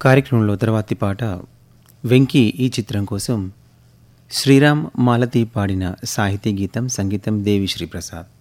కార్యక్రమంలో తర్వాతి పాట 'వెంకీ' ఈ చిత్రం కోసం శ్రీరామ్ మాలతి పాడిన సాహితీ గీతం, సంగీతం దేవిశ్రీ ప్రసాద్.